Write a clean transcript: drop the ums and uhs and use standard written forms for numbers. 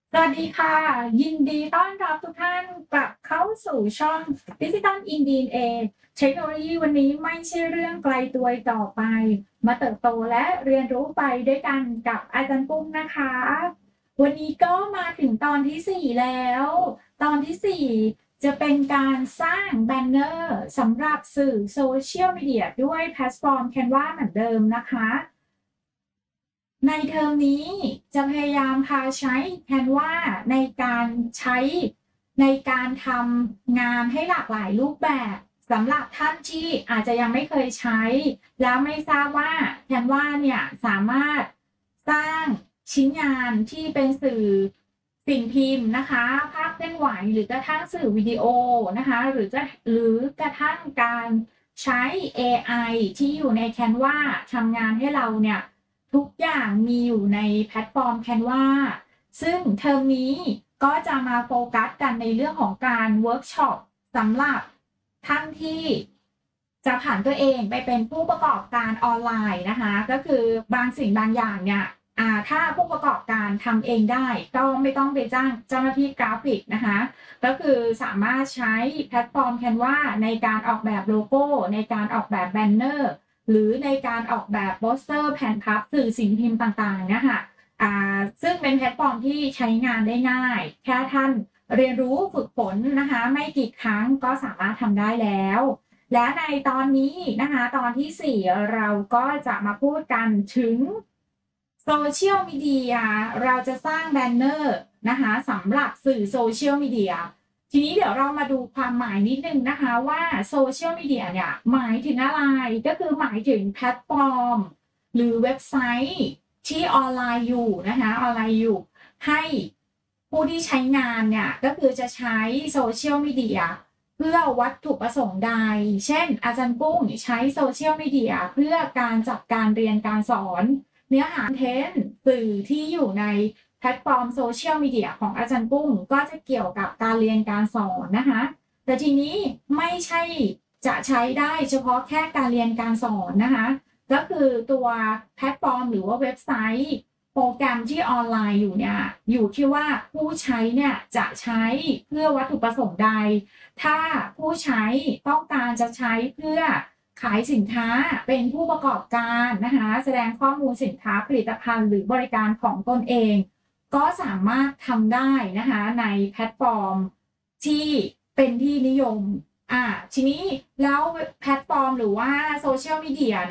สวัสดีค่ะยินดีต้อนรับทุกท่านกลับเข้าสู่ช่อง Digital in DNA เทคโนโลยีวันนี้ไม่ใช่เรื่องไกลตัวอีกต่อไปมาเติบโตและเรียนรู้ไปด้วยกันกับอาจารย์ปุ้มนะคะวันนี้ก็มาถึงตอนที่4แล้วตอนที่จะเป็นการสร้างแบนเนอร์สำหรับสื่อโซเชียลมีเดียด้วยแพลตฟอร์ม Canva เหมือนเดิมนะคะ ในเทอมนี้จะพยายามพาใช้ Canva ในการใช้ในการทำงานให้หลากหลายรูปแบบสำหรับท่านที่อาจจะยังไม่เคยใช้แล้วไม่ทราบว่า Canva เนี่ยสามารถสร้างชิ้นงานที่เป็นสื่อสิ่งพิมพ์นะคะภาพเคลื่อนไหวหรือกระทั่งสื่อวิดีโอนะคะหรือกระทั่งการใช้ AI ที่อยู่ใน Canva ทำงานให้เราเนี่ยทุกอย่างมีอยู่ในแพลตฟอร์ม Canva ซึ่งเทอมนี้ก็จะมาโฟกัสกันในเรื่องของการเวิร์กช็อปสำหรับท่านที่จะผ่านตัวเองไปเป็นผู้ประกอบการออนไลน์นะคะก็คือบางสิ่งบางอย่างเนี่ยถ้าผู้ประกอบการทำเองได้ก็ไม่ต้องไปจ้างเจ้าหน้าที่กราฟิกนะคะก็คือสามารถใช้แพลตฟอร์ม Canva ในการออกแบบโลโก้ในการออกแบบแบนเนอร์หรือในการออกแบบโปสเตอร์แผ่นพับสื่อสิ่งพิมพ์ต่างๆเนี่ยค่ะซึ่งเป็นแพลตฟอร์มที่ใช้งานได้ง่ายแค่ท่านเรียนรู้ฝึกฝนนะคะไม่กี่ครั้งก็สามารถทำได้แล้วและในตอนนี้นะคะตอนที่4เราก็จะมาพูดกันถึงโซเชียลมีเดียเราจะสร้างแบนเนอร์นะคะสำหรับสื่อโซเชียลมีเดียทีนี้เดี๋ยวเรามาดูความหมายนิดนึงนะคะว่าโซเชียลมีเดียเนี่ยหมายถึงอะไรก็คือหมายถึงแพลตฟอร์มหรือเว็บไซต์ที่ออนไลน์อยู่นะคะออนไลน์อยู่ให้ผู้ที่ใช้งานเนี่ยก็คือจะใช้โซเชียลมีเดียเพื่อวัตถุประสงค์ใดเช่นอาจารย์ปุ้งใช้โซเชียลมีเดียเพื่อการจัดการเรียนการสอนเนื้อหาเทนสื่อที่อยู่ในแพลตฟอร์มโซเชียลมีเดียของอาจารย์ปุ้งก็จะเกี่ยวกับการเรียนการสอนนะคะแต่ทีนี้ไม่ใช่จะใช้ได้เฉพาะแค่การเรียนการสอนนะคะก็คือตัวแพลตฟอร์มหรือว่าเว็บไซต์โปรแกรมที่ออนไลน์อยู่เนี่ยอยู่ที่ว่าผู้ใช้เนี่ยจะใช้เพื่อวัตถุประสงค์ใดถ้าผู้ใช้ต้องการจะใช้เพื่อขายสินค้าเป็นผู้ประกอบการนะคะแสดงข้อมูลสินค้าผลิตภัณฑ์หรือบริการของตนเองก็สามารถทำได้นะคะในแพลตฟอร์มที่เป็นที่นิยมทีนี้แล้วแพลตฟอร์มหรือว่าโซเชียลมีเดีย